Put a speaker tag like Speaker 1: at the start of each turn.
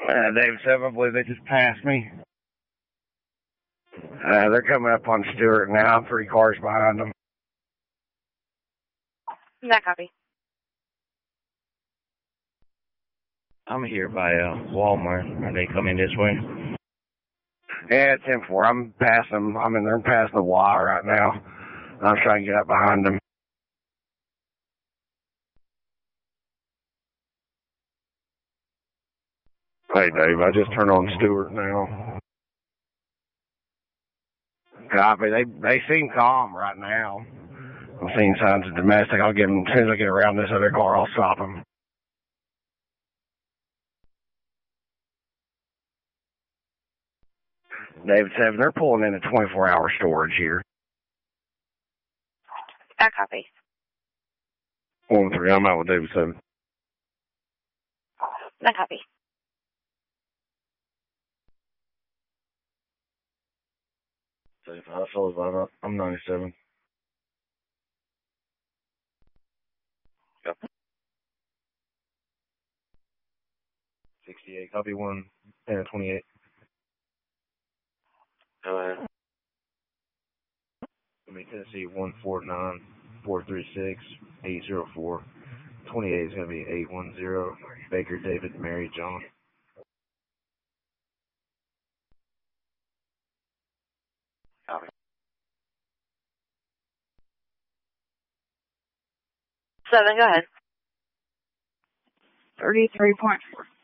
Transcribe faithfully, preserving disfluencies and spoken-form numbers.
Speaker 1: Uh, David seven, I believe they just passed me. Uh, they're coming up on Stewart now, three cars behind them.
Speaker 2: That copy.
Speaker 3: I'm here by uh, Walmart. Are they coming this way?
Speaker 1: Yeah, it's ten four. I'm passing them. I'm in there past the wall right now. I'm trying to get up behind them. Hey, Dave, I just turned on Stewart now. Copy. They they seem calm right now. I'm seeing signs of domestic. I'll give them, as soon as I get around this other car, I'll stop them. David seven, they're pulling in a twenty-four hour storage here.
Speaker 2: That copy.
Speaker 1: one three, I'm out with David seven.
Speaker 2: That copy.
Speaker 1: I'm ninety-seven. Yep. sixty-eight, copy one, and twenty-eight.
Speaker 3: Go ahead.
Speaker 1: I mean, Tennessee one four nine, four three six, eight zero four. twenty-eight is going to be eight one zero. Baker, David, Mary, John.
Speaker 3: Copy.
Speaker 2: Seven, go ahead.
Speaker 4: thirty-three point four.